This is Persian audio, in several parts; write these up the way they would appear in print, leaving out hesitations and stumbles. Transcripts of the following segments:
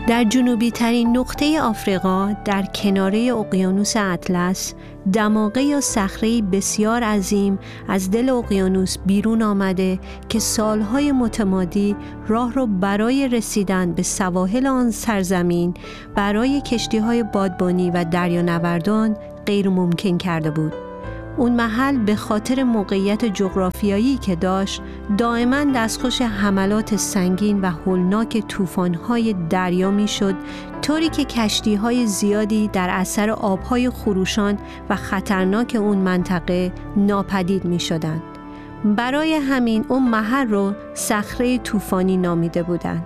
در جنوبی ترین نقطه آفریقا در کناره اقیانوس اطلس دماغه یا صخره‌ای بسیار عظیم از دل اقیانوس بیرون آمده که سالهای متمادی راه را برای رسیدن به سواحل آن سرزمین برای کشتی‌های بادبانی و دریانوردان غیر ممکن کرده بود. اون محل به خاطر موقعیت جغرافیایی که داشت دائما دستخوش حملات سنگین و هولناک طوفان‌های دریا می‌شد، طوری که کشتی‌های زیادی در اثر آب‌های خروشان و خطرناک اون منطقه ناپدید می‌شدند. برای همین اون محل رو صخره طوفانی نامیده بودند.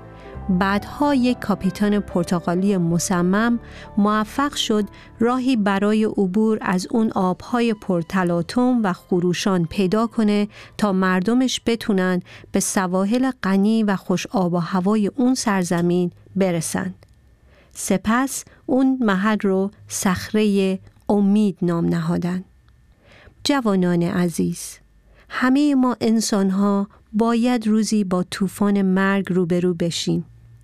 بعدها یک کاپیتان پرتغالی مصمم موفق شد راهی برای عبور از اون آبهای پرتلاطم و خروشان پیدا کنه تا مردمش بتونن به سواحل غنی و خوش آب و هوای اون سرزمین برسن. سپس اون محل رو صخره امید نام نهادن. جوانان عزیز، همه ما انسان‌ها باید روزی با طوفان مرگ روبرو بشیم.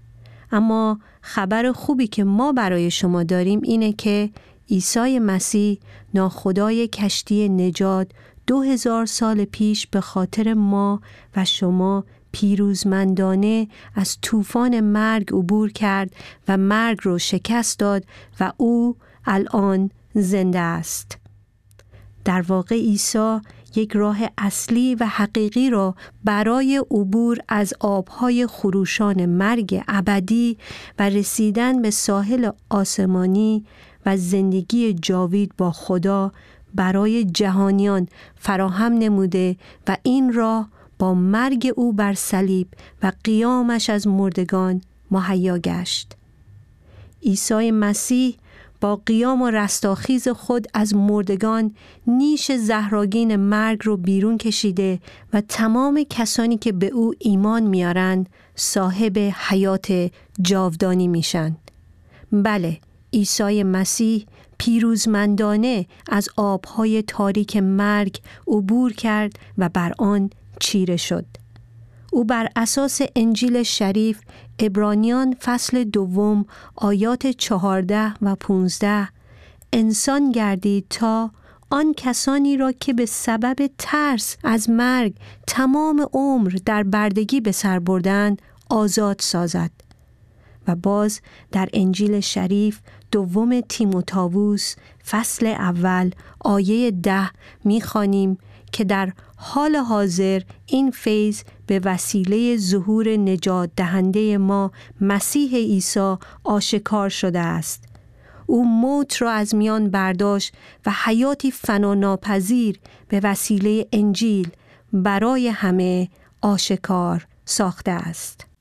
اما خبر خوبی که ما برای شما داریم اینه که عیسی مسیح ناخدای کشتی نجات 2000 سال پیش به خاطر ما و شما پیروزمندانه از طوفان مرگ عبور کرد و مرگ رو شکست داد و او الان زنده است. در واقع عیسی یک راه اصلی و حقیقی را برای عبور از آبهای خروشان مرگ ابدی و رسیدن به ساحل آسمانی و زندگی جاوید با خدا برای جهانیان فراهم نموده و این راه با مرگ او بر صلیب و قیامش از مردگان مهیا گشت. عیسی مسیح با قیام و رستاخیز خود از مردگان نیش زهراگین مرگ رو بیرون کشیده و تمام کسانی که به او ایمان میارن صاحب حیات جاودانی میشن. بله، عیسی مسیح پیروزمندانه از آبهای تاریک مرگ عبور کرد و بر آن چیره شد. او بر اساس انجیل شریف عبرانیان فصل 2 آیات 14 و 15 انسان گردید تا آن کسانی را که به سبب ترس از مرگ تمام عمر در بردگی به سر بردند آزاد سازد. و باز در انجیل شریف 2 تیموتائوس فصل 1 آیه 10 می‌خوانیم که در حال حاضر این فیض به وسیله ظهور نجات دهنده ما مسیح عیسی آشکار شده است. او موت را از میان برداشت و حیاتی فناناپذیر به وسیله انجیل برای همه آشکار ساخته است.